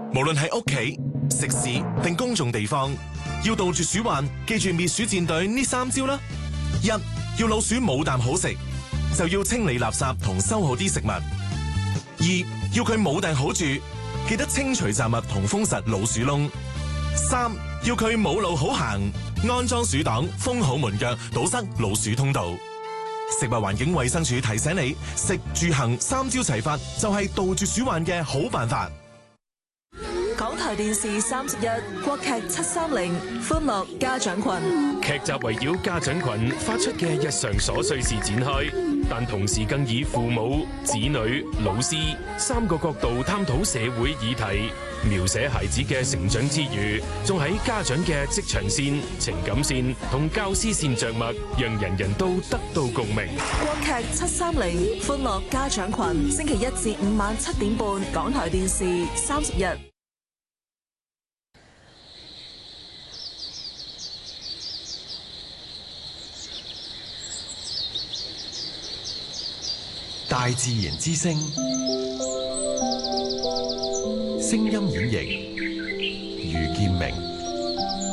無論係屋企、食肆定公眾地方，要杜絕鼠患，記住滅鼠戰隊呢3招啦。一，要老鼠冇啖好食，就要清理垃圾同收好啲食物。二，要佢冇埞好住，記得清除雜物同封實老鼠窿。三，要佢冇路好行，安裝鼠擋，封好門腳，堵塞老鼠通道。食物環境衛生署提醒你，食住行3招齊發，就係杜絕鼠患嘅好辦法。 港台電視31國劇730歡樂家長群， 劇集圍繞家長群發出嘅日常瑣碎事展開，但同時更以父母、子女、老師3個角度探討社會議題，描寫孩子嘅成長之餘，仲喺家長嘅職場線、情感線同教師線着墨，讓人人都得到共鳴。 國劇730歡樂家長群，星期1至5晚7點半，港台電視30日。 大自然之聲，聲音演繹，余建明。